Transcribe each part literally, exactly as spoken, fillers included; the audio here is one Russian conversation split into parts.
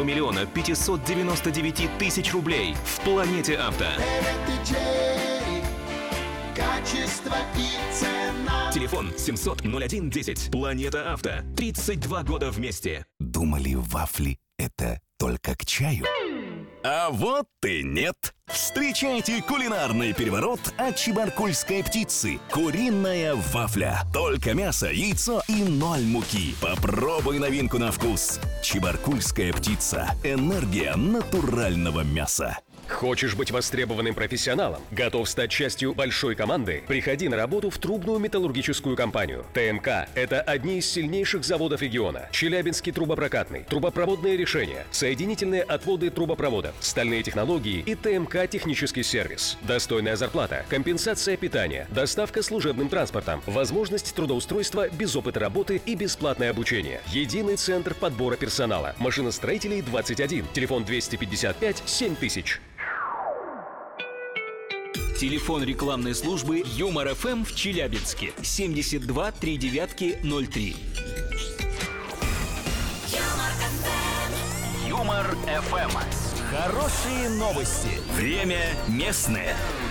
миллиона пятьсот девяносто девять тысяч рублей в «Планете Авто». Качество и цена. Телефон семьсот ноль один десять. «Планета Авто». тридцать два года вместе. Думали, вафли — это только к чаю? А вот и нет! Встречайте кулинарный переворот от чебаркульской птицы. Куриная вафля. Только мясо, яйцо и ноль муки. Попробуй новинку на вкус. Чебаркульская птица. Энергия натурального мяса. Хочешь быть востребованным профессионалом? Готов стать частью большой команды? Приходи на работу в трубную металлургическую компанию. ТМК – это одни из сильнейших заводов региона. Челябинский трубопрокатный, трубопроводные решения, соединительные отводы трубопроводов, стальные технологии и ТМК технический сервис. Достойная зарплата, компенсация питания, доставка служебным транспортом, возможность трудоустройства без опыта работы и бесплатное обучение. Единый центр подбора персонала. Машиностроителей двадцать один. Телефон двести пятьдесят пять семь тысяч. Телефон рекламной службы Юмор эф эм в Челябинске семьдесят два три девятки ноль три. Юмор эф эм. Хорошие новости. Время местное.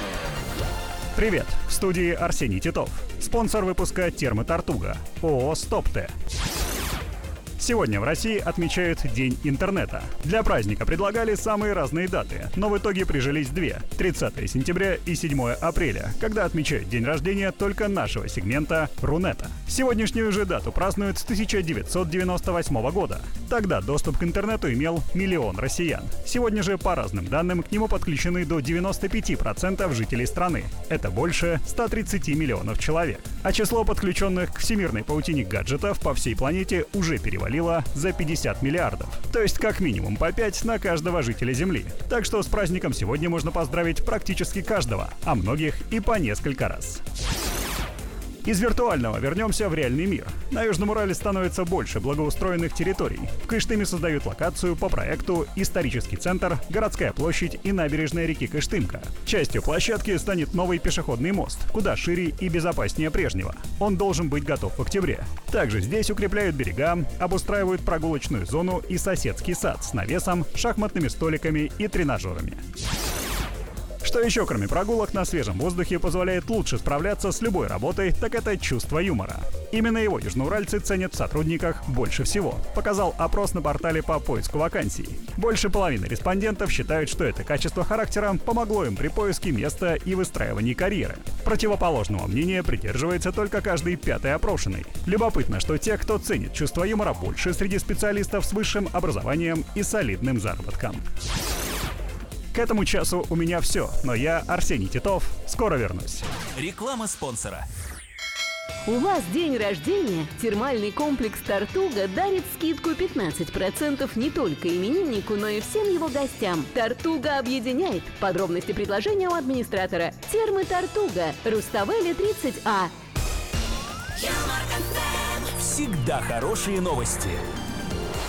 Привет! В студии Арсений Титов. Спонсор выпуска «Термотортуга» ООО «Стоп-Т». Сегодня в России отмечают День интернета. Для праздника предлагали самые разные даты, но в итоге прижились две – тридцатое сентября и седьмое апреля, когда отмечают день рождения только нашего сегмента Рунета. Сегодняшнюю же дату празднуют с тысяча девятьсот девяносто восьмого года. Тогда доступ к интернету имел миллион россиян. Сегодня же, по разным данным, к нему подключены до девяноста пяти процентов жителей страны. Это больше ста тридцати миллионов человек. А число подключенных к всемирной паутине гаджетов по всей планете уже перевалило за пятьдесят миллиардов. То есть как минимум по пять на каждого жителя Земли. Так что с праздником сегодня можно поздравить практически каждого, а многих и по несколько раз. Из виртуального вернемся в реальный мир. На Южном Урале становится больше благоустроенных территорий. В Кыштыме создают локацию по проекту «Исторический центр, городская площадь и набережная реки Кыштымка». Частью площадки станет новый пешеходный мост, куда шире и безопаснее прежнего. Он должен быть готов в октябре. Также здесь укрепляют берега, обустраивают прогулочную зону и соседский сад с навесом, шахматными столиками и тренажерами. Что еще, кроме прогулок на свежем воздухе, позволяет лучше справляться с любой работой, так это чувство юмора. Именно его южноуральцы ценят в сотрудниках больше всего, показал опрос на портале по поиску вакансий. Больше половины респондентов считают, что это качество характера помогло им при поиске места и выстраивании карьеры. Противоположного мнения придерживается только каждый пятый опрошенный. Любопытно, что те, кто ценит чувство юмора больше среди специалистов с высшим образованием и солидным заработком. К этому часу у меня все, но я, Арсений Титов, скоро вернусь. Реклама спонсора. У вас день рождения? Термальный комплекс «Тортуга» дарит скидку пятнадцать процентов не только имениннику, но и всем его гостям. «Тортуга» объединяет. Подробности предложения у администратора. Термы «Тортуга», Руставели тридцать А. Всегда хорошие новости.